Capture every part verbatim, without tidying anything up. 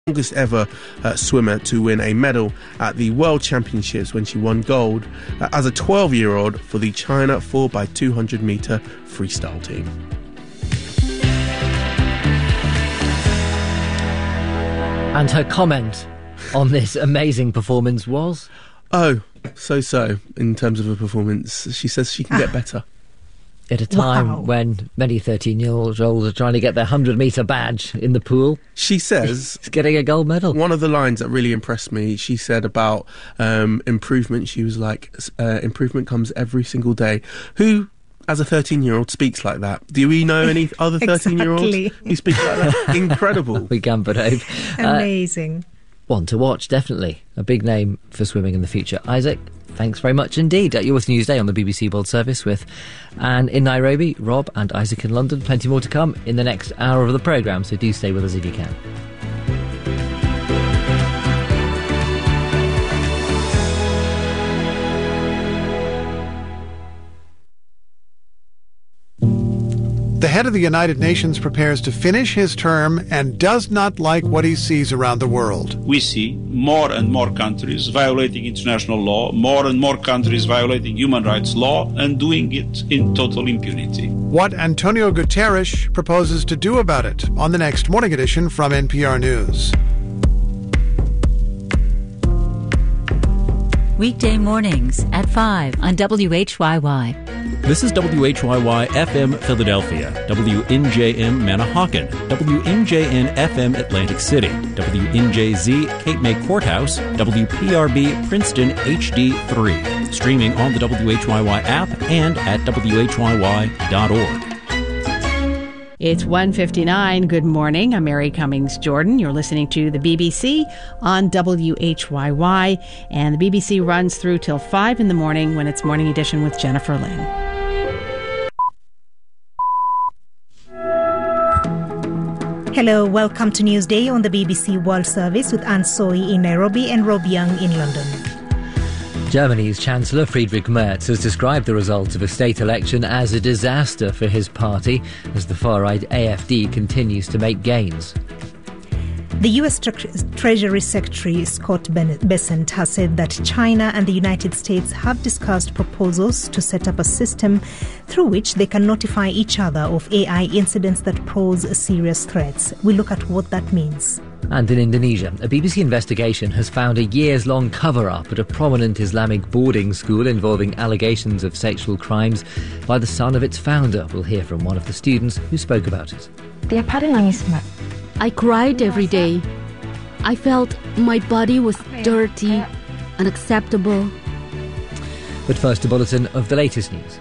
Youngest ever uh, swimmer to win a medal at the World Championships when she won gold uh, as a twelve-year-old for the China four by two hundred metre freestyle team. And her comment on this amazing performance was? Oh, so-so in terms of her performance. She says she can get better. At a time Wow. when many thirteen-year-olds are trying to get their one hundred metre badge in the pool. She says... It's getting a gold medal. One of the lines that really impressed me, she said about um, improvement, she was like, uh, improvement comes every single day. Who, as a thirteen-year-old, speaks like that? Do we know any other thirteen-year-olds Exactly. who speak like that? Incredible. We can but hope. Uh, Amazing. one to watch, definitely. A big name for swimming in the future. Isaac, thanks very much indeed. You're with Newsday on the B B C World Service with Anne in Nairobi, Rob and Isaac in London. Plenty more to come in the next hour of the programme, so do stay with us if you can. The head of the United Nations prepares to finish his term and does not like what he sees around the world. We see more and more countries violating international law, more and more countries violating human rights law, and doing it in total impunity. What Antonio Guterres proposes to do about it on the next Morning Edition from N P R News. Weekday mornings at five on W H Y Y. This is W H Y Y F M Philadelphia, W N J M Manahawkin, W N J N F M Atlantic City, W N J Z Cape May Courthouse, W P R B Princeton H D three. Streaming on the W H Y Y app and at W H Y Y dot org. It's one fifty-nine. Good morning. I'm Mary Cummings Jordan. You're listening to the B B C on W H Y Y. And the B B C runs through till five in the morning when it's Morning Edition with Jennifer Lynn. Hello, welcome to Newsday on the B B C World Service with Anne Soy in Nairobi and Rob Young in London. Germany's Chancellor Friedrich Merz has described the results of a state election as a disaster for his party as the far-right A F D continues to make gains. The U S Tre- Treasury Secretary Scott Bessent has said that China and the United States have discussed proposals to set up a system through which they can notify each other of A I incidents that pose serious threats. We look at what that means. And in Indonesia, a B B C investigation has found a years-long cover-up at a prominent Islamic boarding school involving allegations of sexual crimes by the son of its founder. We'll hear from one of the students who spoke about it. Tiap hari nangis, Mbak. I cried every day. I felt my body was dirty, unacceptable. But first, a bulletin of the latest news.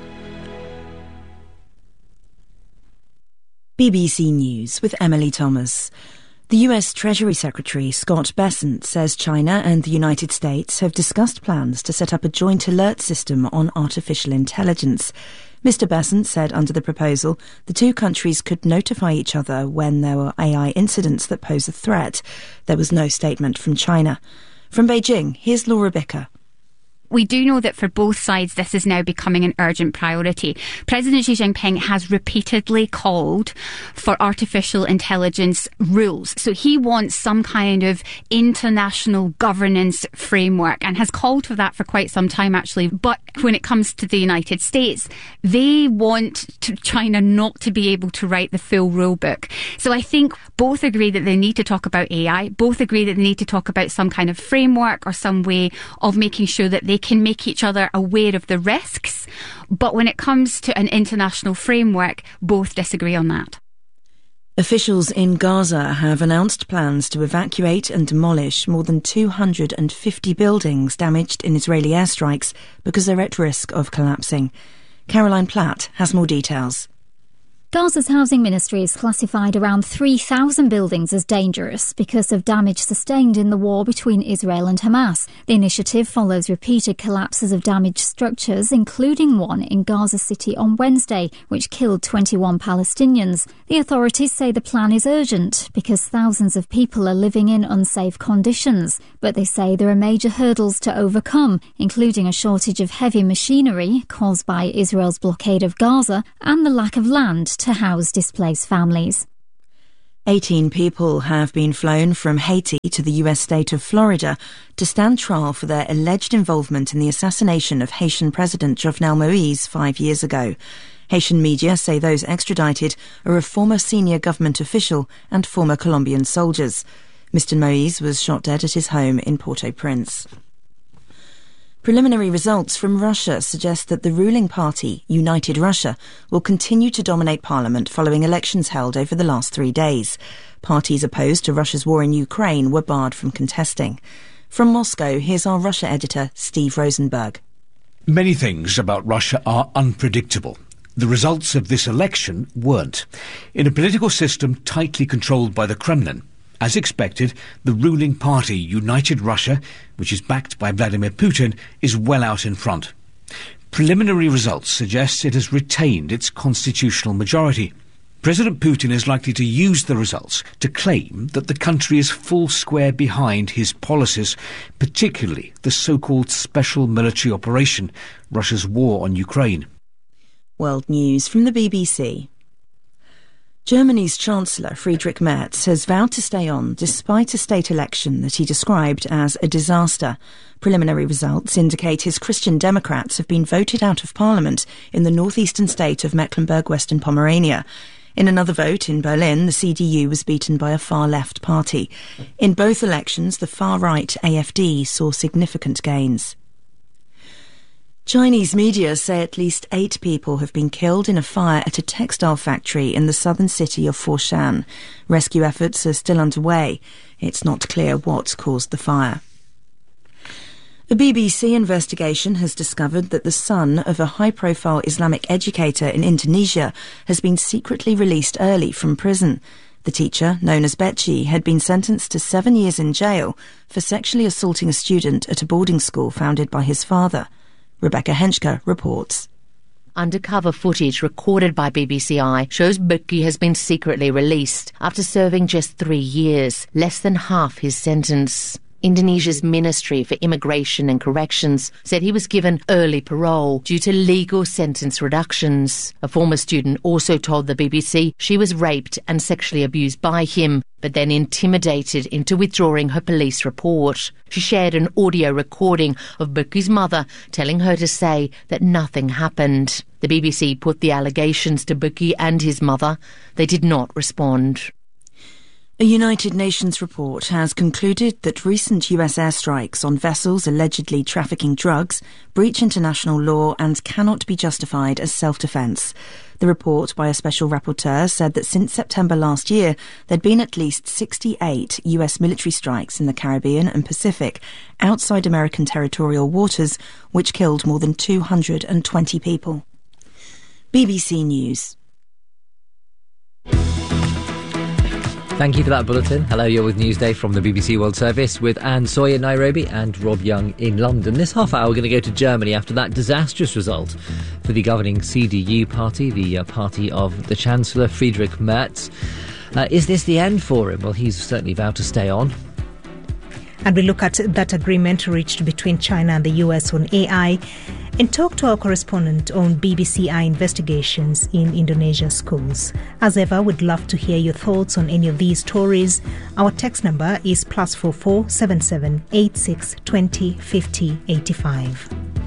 B B C News with Emily Thomas. The U S Treasury Secretary Scott Bessent says China and the United States have discussed plans to set up a joint alert system on artificial intelligence. Mister Bessent said under the proposal, the two countries could notify each other when there were A I incidents that pose a threat. There was no statement from China. From Beijing, here's Laura Bicker. We do know that for both sides this is now becoming an urgent priority. President Xi Jinping has repeatedly called for artificial intelligence rules. So he wants some kind of international governance framework and has called for that for quite some time actually. But when it comes to the United States, they want to China not to be able to write the full rule book. So I think both agree that they need to talk about A I, both agree that they need to talk about some kind of framework or some way of making sure that they can make each other aware of the risks. But when it comes to an international framework, both disagree on that. Officials in Gaza have announced plans to evacuate and demolish more than two hundred fifty buildings damaged in Israeli airstrikes because they're at risk of collapsing. Caroline Platt has more details. Gaza's housing ministry has classified around three thousand buildings as dangerous because of damage sustained in the war between Israel and Hamas. The initiative follows repeated collapses of damaged structures, including one in Gaza City on Wednesday, which killed twenty-one Palestinians. The authorities say the plan is urgent because thousands of people are living in unsafe conditions. But they say there are major hurdles to overcome, including a shortage of heavy machinery caused by Israel's blockade of Gaza and the lack of land to house displaced families. eighteen people have been flown from Haiti to the U S state of Florida to stand trial for their alleged involvement in the assassination of Haitian President Jovenel Moïse five years ago. Haitian media say those extradited are a former senior government official and former Colombian soldiers. Mister Moïse was shot dead at his home in Port-au-Prince. Preliminary results from Russia suggest that the ruling party, United Russia, will continue to dominate parliament following elections held over the last three days. Parties opposed to Russia's war in Ukraine were barred from contesting. From Moscow, here's our Russia editor, Steve Rosenberg. Many things about Russia are unpredictable. The results of this election weren't. In a political system tightly controlled by the Kremlin, as expected, the ruling party, United Russia, which is backed by Vladimir Putin, is well out in front. Preliminary results suggest it has retained its constitutional majority. President Putin is likely to use the results to claim that the country is full square behind his policies, particularly the so-called special military operation, Russia's war on Ukraine. World News from the B B C. Germany's Chancellor Friedrich Merz has vowed to stay on despite a state election that he described as a disaster. Preliminary results indicate his Christian Democrats have been voted out of parliament in the northeastern state of Mecklenburg-Western Pomerania. In another vote in Berlin, the C D U was beaten by a far-left party. In both elections, the far-right A F D saw significant gains. Chinese media say at least eight people have been killed in a fire at a textile factory in the southern city of Foshan. Rescue efforts are still underway. It's not clear what caused the fire. A B B C investigation has discovered that the son of a high-profile Islamic educator in Indonesia has been secretly released early from prison. The teacher, known as Beci, had been sentenced to seven years in jail for sexually assaulting a student at a boarding school founded by his father. Rebecca Henschke reports. Undercover footage recorded by B B C I shows Beci has been secretly released after serving just three years, less than half his sentence. Indonesia's Ministry for Immigration and Corrections said he was given early parole due to legal sentence reductions. A former student also told the B B C she was raped and sexually abused by him, but then intimidated into withdrawing her police report. She shared an audio recording of Beci's mother telling her to say that nothing happened. The B B C put the allegations to Beci and his mother. They did not respond. A United Nations report has concluded that recent U S airstrikes on vessels allegedly trafficking drugs breach international law and cannot be justified as self-defense. The report by a special rapporteur said that since September last year, there'd been at least sixty-eight U S military strikes in the Caribbean and Pacific outside American territorial waters, which killed more than two hundred twenty people. B B C News. Thank you for that bulletin. Hello, you're with Newsday from the B B C World Service with Anne Soy in Nairobi and Rob Young in London. This half hour we're going to go to Germany after that disastrous result for the governing C D U party, the uh, party of the Chancellor Friedrich Merz. Uh, is this the end for him? Well, he's certainly vowed to stay on. And we look at that agreement reached between China and the U S on A I and talk to our correspondent on B B C I investigations in Indonesia schools. As ever, we'd love to hear your thoughts on any of these stories. Our text number is plus four four seven seven eight six twenty fifty eighty five.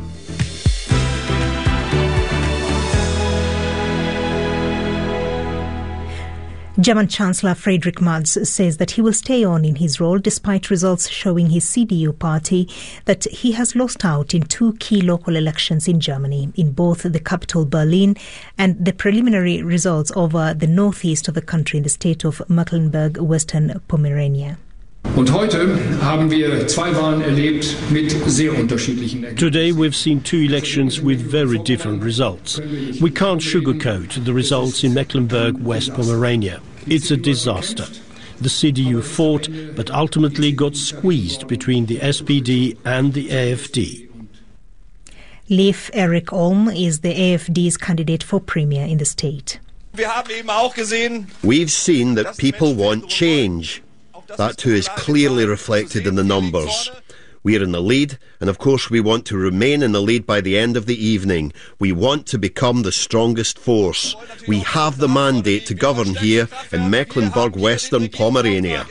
German Chancellor Friedrich Merz says that he will stay on in his role despite results showing his C D U party that he has lost out in two key local elections in Germany, in both the capital Berlin and the preliminary results over the northeast of the country in the state of Mecklenburg-Western Pomerania. Und heute haben wir zwei Wahlen erlebt mit sehr unterschiedlichen Ergebnissen. Today we've seen two elections with very different results. We can't sugarcoat the results in Mecklenburg-West Pomerania. It's a disaster. The C D U fought, but ultimately got squeezed between the S P D and the A F D. Leif Erik Olm is the A F D's candidate for premier in the state. We've seen that people want change. That too is clearly reflected in the numbers. We are in the lead, and of course we want to remain in the lead by the end of the evening. We want to become the strongest force. We have the mandate to govern here in Mecklenburg-Western Pomerania.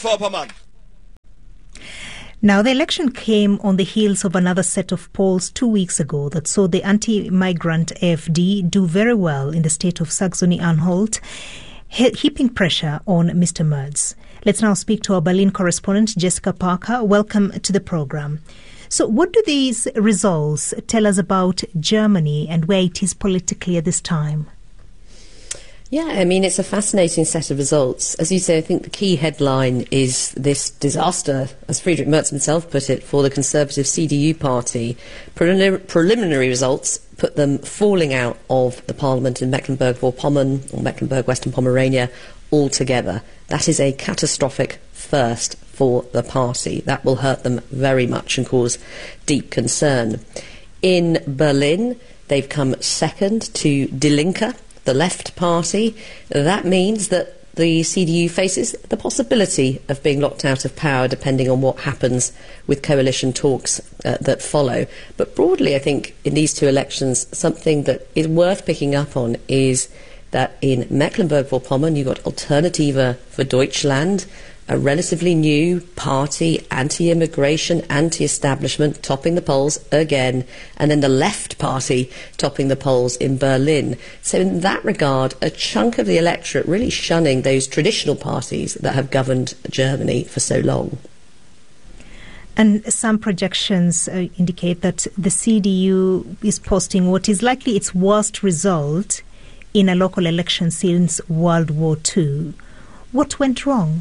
Now, the election came on the heels of another set of polls two weeks ago that saw the anti-migrant A F D do very well in the state of Saxony-Anhalt, he- heaping pressure on Mister Merz. Let's now speak to our Berlin correspondent, Jessica Parker. Welcome to the program. So what do these results tell us about Germany and where it is politically at this time? Yeah, I mean, it's a fascinating set of results. As you say, I think the key headline is this disaster, as Friedrich Merz himself put it, for the Conservative C D U party. Prelim- preliminary results put them falling out of the parliament in Mecklenburg-Vorpommern or Mecklenburg-Western Pomerania altogether. That is a catastrophic first for the party. That will hurt them very much and cause deep concern. In Berlin, they've come second to Die Linke, the left party. That means that the C D U faces the possibility of being locked out of power depending on what happens with coalition talks uh, that follow. But broadly, I think in these two elections, something that is worth picking up on is that in Mecklenburg-Vorpommern, you've got Alternative for Deutschland, a relatively new party, anti-immigration, anti-establishment, topping the polls again, and then the left party topping the polls in Berlin. So in that regard, a chunk of the electorate really shunning those traditional parties that have governed Germany for so long. And some projections uh, indicate that the C D U is posting what is likely its worst result in a local election since World War Two. What went wrong?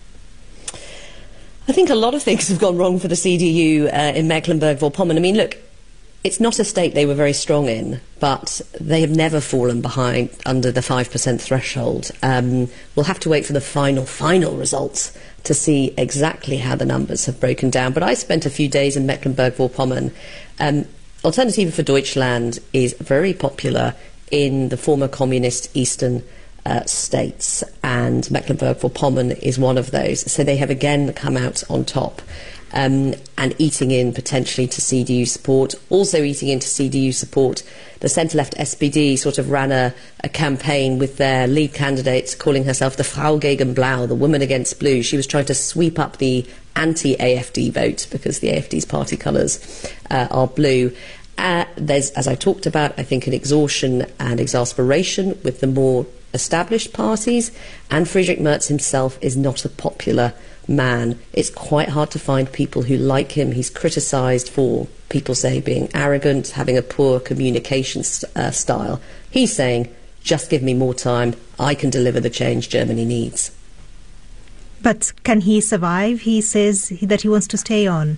I think a lot of things have gone wrong for the C D U uh, in Mecklenburg-Vorpommern. I mean, look, it's not a state they were very strong in, but they have never fallen behind under the five percent threshold. Um, we'll have to wait for the final, final results to see exactly how the numbers have broken down. But I spent a few days in Mecklenburg-Vorpommern. Um, Alternative for Deutschland is very popular in the former communist Eastern Uh, states, and Mecklenburg-Vorpommern is one of those. So they have again come out on top um, and eating in potentially to C D U support, also eating into C D U support. The centre-left S P D sort of ran a, a campaign with their lead candidate calling herself the Frau gegen Blau, the woman against blue. She was trying to sweep up the anti-A F D vote because the A F D's party colours uh, are blue. Uh, there's, as I talked about, I think an exhaustion and exasperation with the more established parties, and Friedrich Merz himself is not a popular man. It's quite hard to find people who like him. He's criticised for, people say, being arrogant, having a poor communication st- uh, style. He's saying, just give me more time, I can deliver the change Germany needs. But can he survive? He says that he wants to stay on.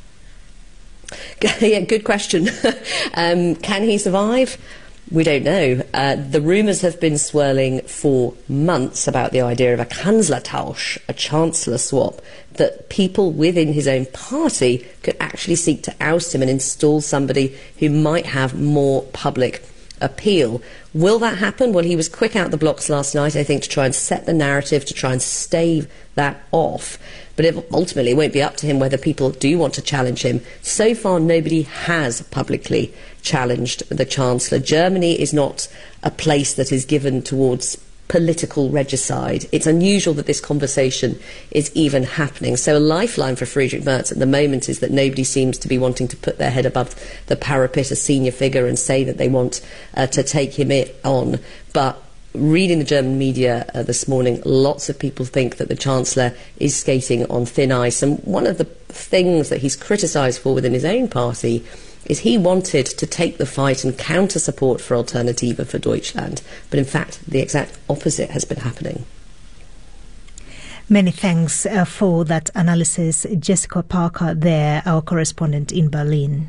Yeah, good question. um, can he survive? We don't know. Uh, the rumours have been swirling for months about the idea of a Kanzlertausch, a chancellor swap, that people within his own party could actually seek to oust him and install somebody who might have more public appeal. Will that happen? Well, he was quick out the blocks last night, I think, to try and set the narrative, to try and stave that off. But it ultimately won't be up to him whether people do want to challenge him. So far, nobody has publicly challenged the Chancellor. Germany is not a place that is given towards political regicide. It's unusual that this conversation is even happening. So a lifeline for Friedrich Merz at the moment is that nobody seems to be wanting to put their head above the parapet, a senior figure, and say that they want uh, to take him it on. But reading the German media uh, this morning, lots of people think that the Chancellor is skating on thin ice. And one of the things that he's criticised for within his own party is he wanted to take the fight and counter support for Alternative for Deutschland. But in fact, the exact opposite has been happening. Many thanks uh, for that analysis. Jessica Parker there, our correspondent in Berlin.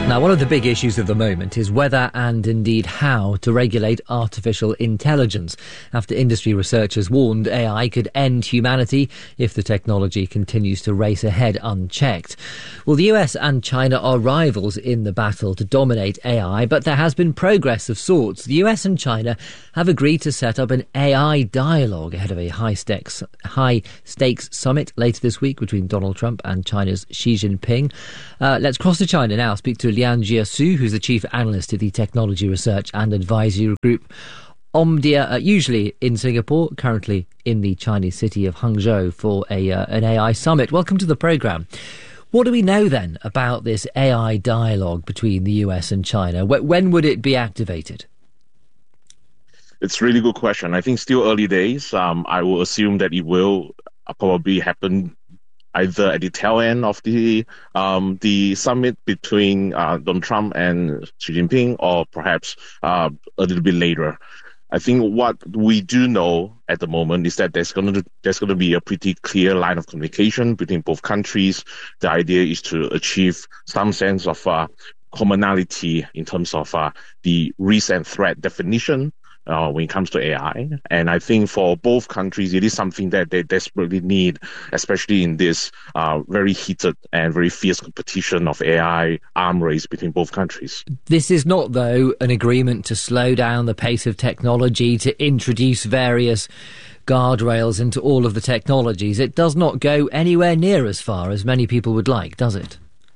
Now, one of the big issues of the moment is whether and indeed how to regulate artificial intelligence, after industry researchers warned A I could end humanity if the technology continues to race ahead unchecked. Well, the U S and China are rivals in the battle to dominate A I, but there has been progress of sorts. The U S and China have agreed to set up an A I dialogue ahead of a high-stakes, high-stakes summit later this week between Donald Trump and China's Xi Jinping. Uh, let's cross to China now, speak to Lian Jiesu, who's the chief analyst at the technology research and advisory group Omdia, uh, usually in Singapore, currently in the Chinese city of Hangzhou for a uh, an A I summit. Welcome to the programme. What do we know then about this A I dialogue between the U S and China? When would it be activated? It's a really good question. I think still early days. Um, I will assume that it will probably happen either at the tail end of the um, the summit between uh, Donald Trump and Xi Jinping, or perhaps uh, a little bit later. I think what we do know at the moment is that there's going to there's going to be a pretty clear line of communication between both countries. The idea is to achieve some sense of uh, commonality in terms of uh, the risk and threat definition Uh, when it comes to A I. And I think for both countries, it is something that they desperately need, especially in this uh, very heated and very fierce competition of A I arm race between both countries. This is not, though, an agreement to slow down the pace of technology, to introduce various guardrails into all of the technologies. It does not go anywhere near as far as many people would like, does it?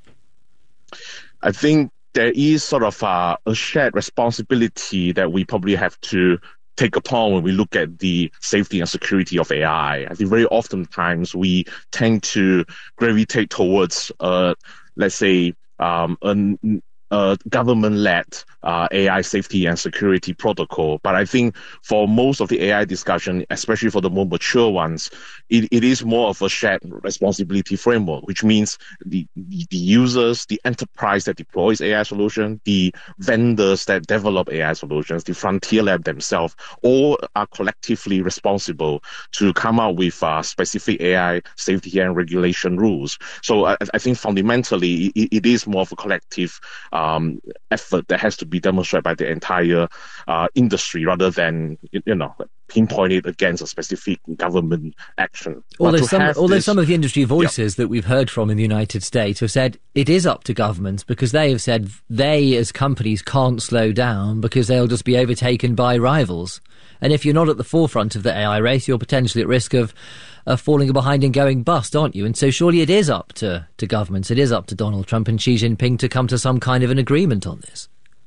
I think there is sort of a, a shared responsibility that we probably have to take upon when we look at the safety and security of A I. I think very oftentimes we tend to gravitate towards, uh, let's say, um, a, a government-led uh, A I safety and security protocol. But I think for most of the A I discussion, especially for the more mature ones, it, it is more of a shared responsibility framework, which means the, the users, the enterprise that deploys A I solutions, the vendors that develop A I solutions, the frontier lab themselves, all are collectively responsible to come out with uh, specific A I safety and regulation rules. So I, I think fundamentally it, it is more of a collective um, effort that has to be demonstrated by the entire uh, industry rather than, you know, pinpointed against a specific government action. Although some, although this, some of the industry voices yeah. that we've heard from in the United States have said it is up to governments, because they have said they as companies can't slow down because they'll just be overtaken by rivals. And if you're not at the forefront of the A I race, you're potentially at risk of uh, falling behind and going bust, aren't you? And so surely it is up to, to governments, it is up to Donald Trump and Xi Jinping to come to some kind of an agreement on this.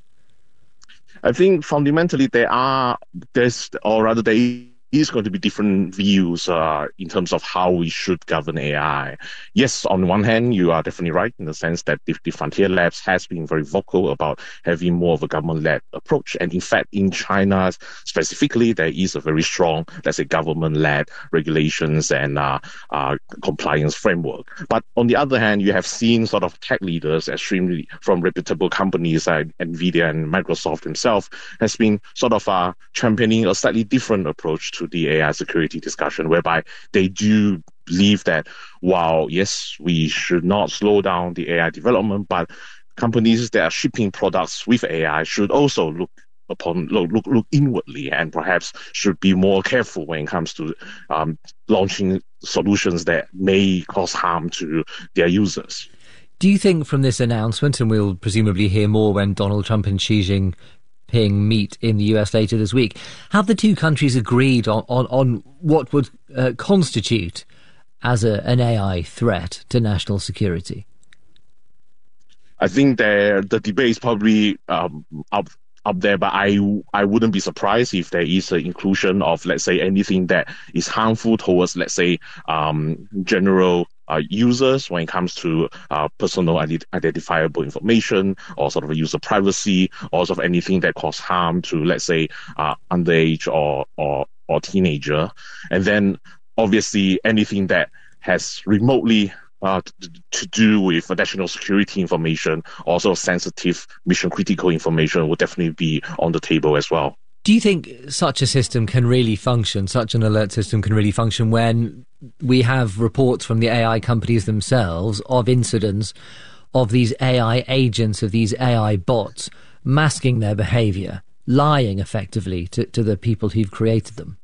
I think fundamentally there are, there's, or rather there is going to be different views uh, in terms of how we should govern A I. Yes, on one hand, you are definitely right in the sense that the, the Frontier Labs has been very vocal about having more of a government-led approach. And in fact, in China specifically, there is a very strong, let's say, government-led regulations and uh, uh, compliance framework. But on the other hand, you have seen sort of tech leaders, extremely from reputable companies like NVIDIA and Microsoft themselves, has been sort of uh, championing a slightly different approach to the A I security discussion, whereby they do believe that while, yes, we should not slow down the A I development, but companies that are shipping products with A I should also look upon look, look look inwardly and perhaps should be more careful when it comes to um, launching solutions that may cause harm to their users. Do you think from this announcement, and we'll presumably hear more when Donald Trump and Xi Jinping meet in the U S later this week, have the two countries agreed on, on, on what would uh, constitute as a, an A I threat to national security? I think there, the debate is probably um, up up there, but I I wouldn't be surprised if there is an inclusion of, let's say, anything that is harmful towards, let's say, um, general uh, users when it comes to uh, personal ident- identifiable information, or sort of user privacy, or sort of anything that cause harm to, let's say, uh, underage or, or or teenager, and then obviously anything that has remotely Uh, to, to do with national security information, also sensitive mission critical information will definitely be on the table as well. Do you think such a system can really function, such an alert system can really function when we have reports from the A I companies themselves of incidents of these A I agents, of these A I bots, masking their behaviour, lying effectively to, to the people who've created them?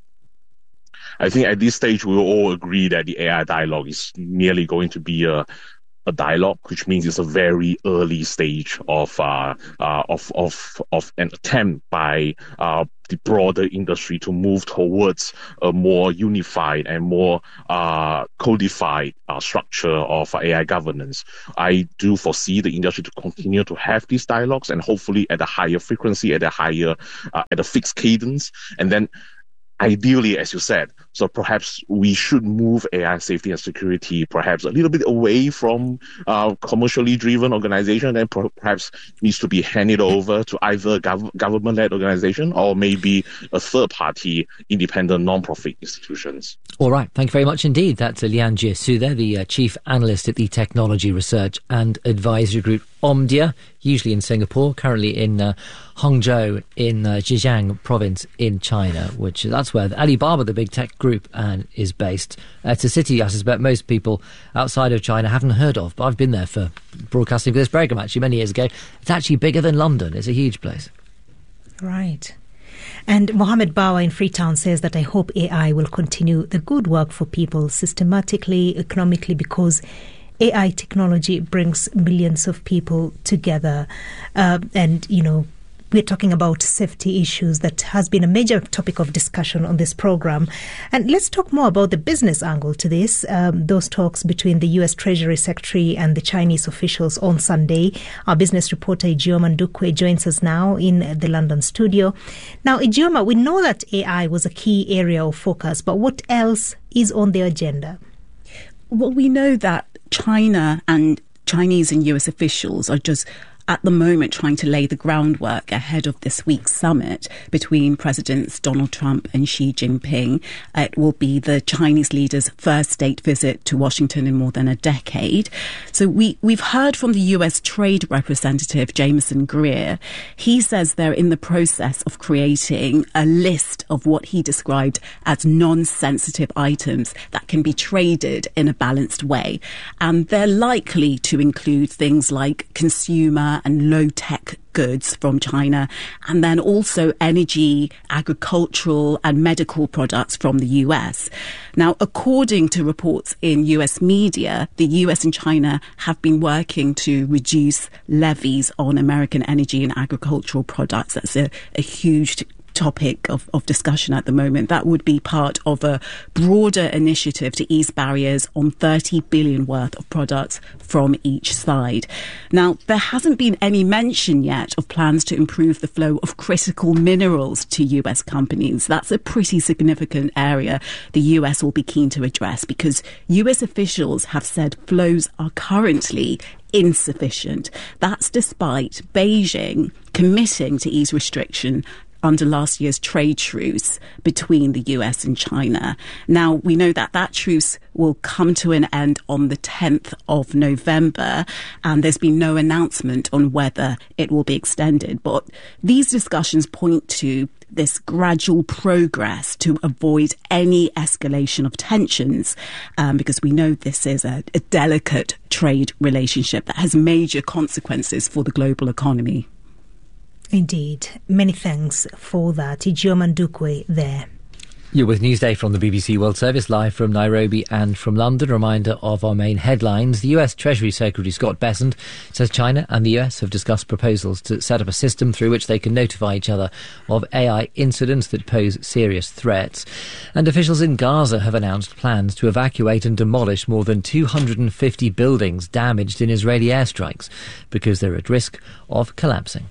I think at this stage we will all agree that the A I dialogue is merely going to be a a dialogue, which means it's a very early stage of uh, uh, of of of an attempt by uh, the broader industry to move towards a more unified and more uh, codified uh, structure of A I governance. I do foresee the industry to continue to have these dialogues, and hopefully at a higher frequency, at a higher uh, at a fixed cadence, and then ideally, as you said, so perhaps we should move A I safety and security perhaps a little bit away from uh, commercially driven organization, and per- perhaps needs to be handed over to either a gov- government-led organization or maybe a third-party independent non-profit institutions. All right. Thank you very much indeed. That's Lian Jiesu there, the uh, Chief Analyst at the Technology Research and Advisory Group Omdia, usually in Singapore, currently in uh, Hangzhou in uh, Zhejiang province in China, which that's where Alibaba, the big tech group, and is based. Uh, it's a city I suspect most people outside of China haven't heard of, but I've been there for broadcasting for this programme actually many years ago. It's actually bigger than London. It's a huge place. Right. And Mohammed Bawa in Freetown says that I hope A I will continue the good work for people systematically, economically, because A I technology brings millions of people together. Uh, and, you know, we're talking about safety issues that has been a major topic of discussion on this program. And let's talk more about the business angle to this. Um, those talks between the U S Treasury Secretary and the Chinese officials on Sunday. Our business reporter Ijeoma Ndukwe joins us now in the London studio. Now, Ijeoma, we know that A I was a key area of focus, but what else is on the agenda? Well, we know that China and Chinese and U S officials are just at the moment trying to lay the groundwork ahead of this week's summit between Presidents Donald Trump and Xi Jinping. It will be the Chinese leader's first state visit to Washington in more than a decade. So we, we've heard from the U S Trade Representative Jameson Greer. He says they're in the process of creating a list of what he described as non-sensitive items that can be traded in a balanced way. And they're likely to include things like consumer and low-tech goods from China, and then also energy, agricultural and medical products from the U S. Now, according to reports in U S media, the U S and China have been working to reduce levies on American energy and agricultural products. That's a, a huge topic of, of discussion at the moment. That would be part of a broader initiative to ease barriers on thirty billion worth of products from each side. Now, there hasn't been any mention yet of plans to improve the flow of critical minerals to U S companies. That's a pretty significant area the U S will be keen to address, because U S officials have said flows are currently insufficient. That's despite Beijing committing to ease restriction under last year's trade truce between the U S and China. Now, we know that that truce will come to an end on the tenth of November, and there's been no announcement on whether it will be extended. But these discussions point to this gradual progress to avoid any escalation of tensions, um, because we know this is a, a delicate trade relationship that has major consequences for the global economy. Indeed. Many thanks for that. Ijeoma Ndukwe there. You're with Newsday from the B B C World Service, live from Nairobi and from London. Reminder of our main headlines. The U S Treasury Secretary Scott Bessent says China and the U S have discussed proposals to set up a system through which they can notify each other of A I incidents that pose serious threats. And officials in Gaza have announced plans to evacuate and demolish more than two hundred fifty buildings damaged in Israeli airstrikes because they're at risk of collapsing.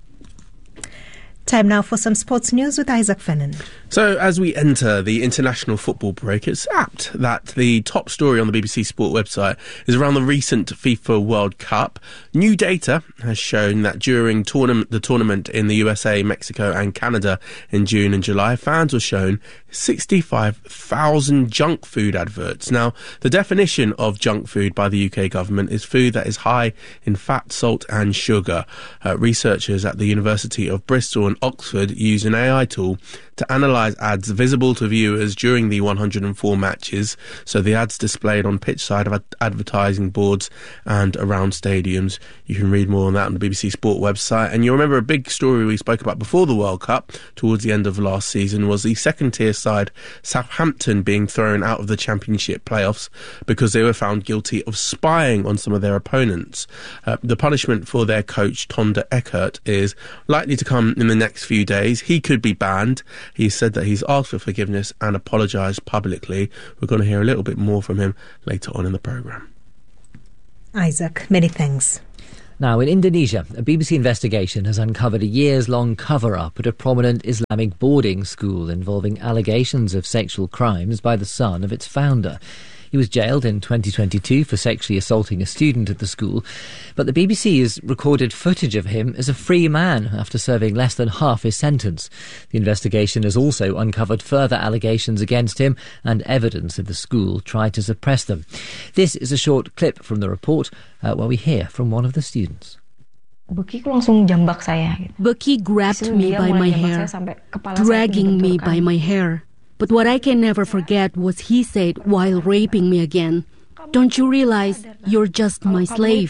Time now for some sports news with Isaac Fennan. So as we enter the international football break, it's apt that the top story on the B B C Sport website is around the recent FIFA World Cup. New data has shown that during tournament, the tournament in the U S A, Mexico and Canada in June and July, fans were shown sixty-five thousand junk food adverts. Now, the definition of junk food by the U K government is food that is high in fat, salt and sugar. Uh, researchers at the University of Bristol and and Oxford used an A I tool to analyse ads visible to viewers during the one hundred four matches, so the ads displayed on pitch-side ad- advertising boards and around stadiums. You can read more on that on the B B C Sport website. And you remember a big story we spoke about before the World Cup, towards the end of last season, was the second-tier side Southampton being thrown out of the Championship playoffs because they were found guilty of spying on some of their opponents. Uh, the punishment for their coach, Tonda Eckert, is likely to come in the next few days. He could be banned. He said that he's asked for forgiveness and apologised publicly. We're going to hear a little bit more from him later on in the programme. Isaac, many thanks. Now, in Indonesia, a B B C investigation has uncovered a years-long cover-up at a prominent Islamic boarding school involving allegations of sexual crimes by the son of its founder. He was jailed in twenty twenty-two for sexually assaulting a student at the school, but the B B C has recorded footage of him as a free man after serving less than half his sentence. The investigation has also uncovered further allegations against him and evidence that the school tried to suppress them. This is a short clip from the report uh, where we hear from one of the students. Beki langsung jambak saya. Beki grabbed me by my hair, dragging me by my hair. But what I can never forget was he said while raping me again, "Don't you realize you're just my slave?"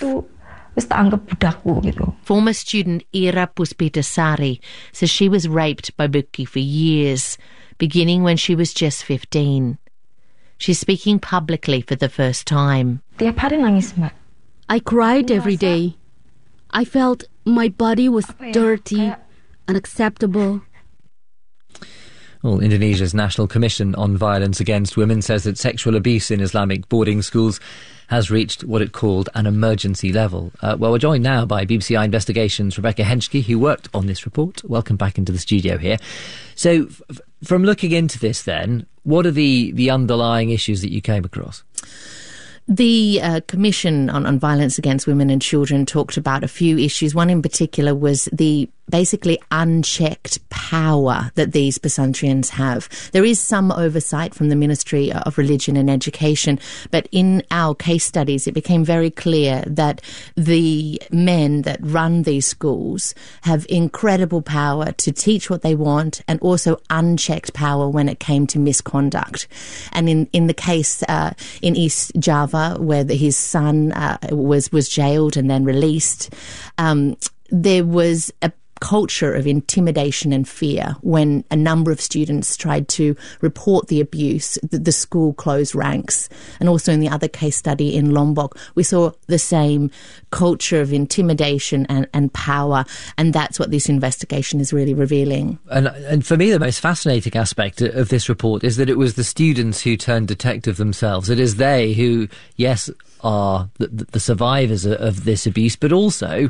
Former student Ira Puspitasari says she was raped by Beki for years, beginning when she was just fifteen. She's speaking publicly for the first time. I cried every day. I felt my body was dirty, unacceptable. Well, Indonesia's National Commission on Violence Against Women says that sexual abuse in Islamic boarding schools has reached what it called an emergency level. Uh, well, we're joined now by B B C I Investigations' Rebecca Henschke, who worked on this report. Welcome back into the studio here. So, f- from looking into this then, what are the, the underlying issues that you came across? The uh, Commission on, on Violence Against Women and Children talked about a few issues. One in particular was the basically unchecked power that these Pesantrians have. There is some oversight from the Ministry of Religion and Education, but in our case studies it became very clear that the men that run these schools have incredible power to teach what they want and also unchecked power when it came to misconduct. And in, in the case uh, in East Java, where the, his son uh, was, was jailed and then released, um, there was a culture of intimidation and fear when a number of students tried to report the abuse. The, the school closed ranks. And also in the other case study in Lombok, we saw the same culture of intimidation and, and power, and that's what this investigation is really revealing. And, and for me, the most fascinating aspect of this report is that it was the students who turned detective themselves. It is they who, yes, are the, the survivors of this abuse, but also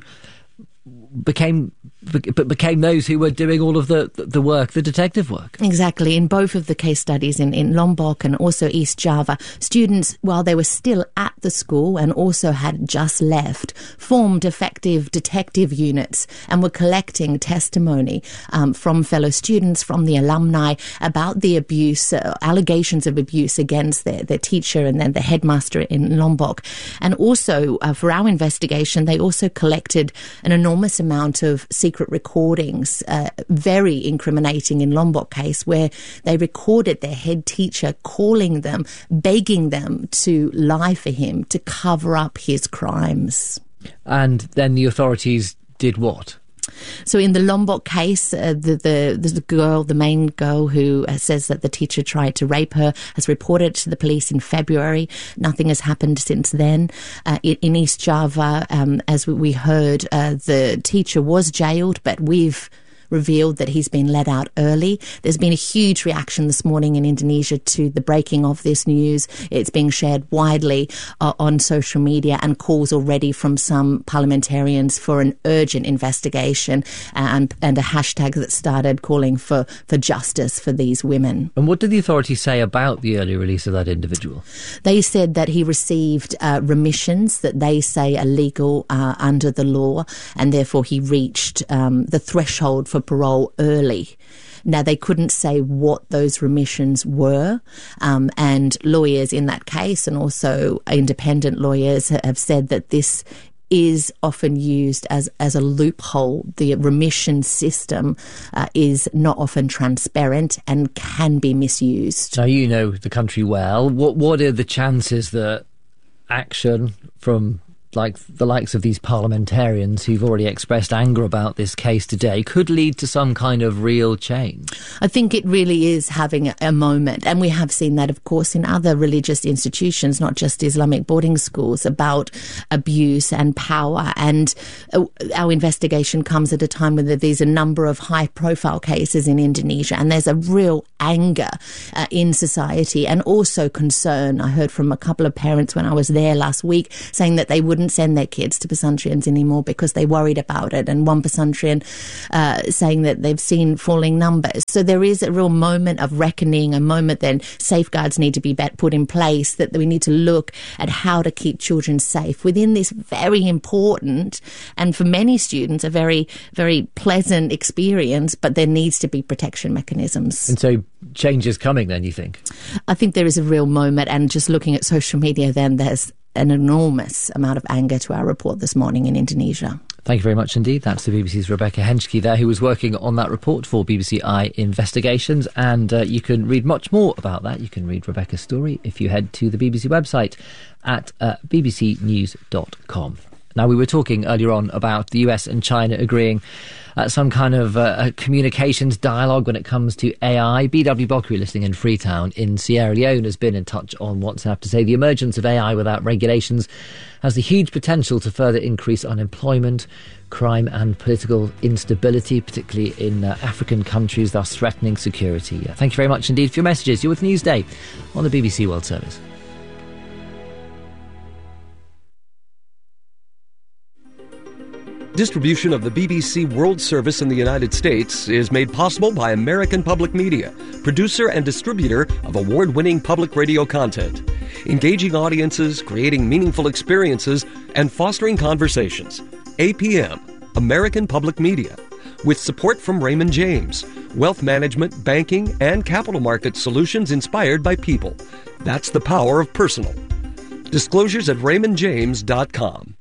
became but became those who were doing all of the the work, the detective work. Exactly. In both of the case studies in, in Lombok and also East Java, students, while they were still at the school and also had just left, formed effective detective units and were collecting testimony um, from fellow students, from the alumni about the abuse, uh, allegations of abuse against their, their teacher and then the headmaster in Lombok. And also, uh, for our investigation, they also collected an enormous amount of secret recordings, uh, very incriminating in Lombok case, where they recorded their head teacher calling them, begging them to lie for him, to cover up his crimes. And then the authorities did what? So in the Lombok case, uh, the, the the girl, the main girl who uh, says that the teacher tried to rape her, has reported to the police in February. Nothing has happened since then. Uh, in, in East Java, um, as we heard, uh, the teacher was jailed, but we've revealed that he's been let out early. There's been a huge reaction this morning in Indonesia to the breaking of this news. It's being shared widely uh, on social media, and calls already from some parliamentarians for an urgent investigation and, and a hashtag that started calling for, for justice for these women. And what did the authorities say about the early release of that individual? They said that he received uh, remissions that they say are legal uh, under the law, and therefore he reached um, the threshold for for parole early. Now, they couldn't say what those remissions were, um, and lawyers in that case and also independent lawyers have said that this is often used as, as a loophole. The remission system uh, is not often transparent and can be misused. Now, you know the country well. What what are the chances that action from like the likes of these parliamentarians who've already expressed anger about this case today could lead to some kind of real change? I think it really is having a, a moment, and we have seen that, of course, in other religious institutions, not just Islamic boarding schools, about abuse and power. And uh, our investigation comes at a time when there's a number of high-profile cases in Indonesia, and there's a real anger uh, in society and also concern. I heard from a couple of parents when I was there last week saying that they wouldn't send their kids to Pesantren anymore because they worried about it, and one Pesantren uh, saying that they've seen falling numbers. So there is a real moment of reckoning, a moment then safeguards need to be put in place, that we need to look at how to keep children safe within this very important and for many students a very, very pleasant experience, but there needs to be protection mechanisms. And so change is coming then, you think? I think there is a real moment, and just looking at social media then there's an enormous amount of anger to our report this morning in Indonesia. Thank you very much indeed. That's the B B C's Rebecca Henschke there, who was working on that report for B B C I Investigations. And uh, you can read much more about that. You can read Rebecca's story if you head to the B B C website at uh, b b c news dot com. Now, we were talking earlier on about the U S and China agreeing uh, some kind of uh, communications dialogue when it comes to A I. B W Bokri, listening in Freetown in Sierra Leone, has been in touch on WhatsApp to say the emergence of A I without regulations has the huge potential to further increase unemployment, crime and political instability, particularly in uh, African countries, thus threatening security. Uh, thank you very much indeed for your messages. You're with Newsday on the B B C World Service. Distribution of the B B C World Service in the United States is made possible by American Public Media, producer and distributor of award-winning public radio content, engaging audiences, creating meaningful experiences, and fostering conversations. A P M, American Public Media, with support from Raymond James, wealth management, banking, and capital market solutions inspired by people. That's the power of personal. Disclosures at raymond james dot com.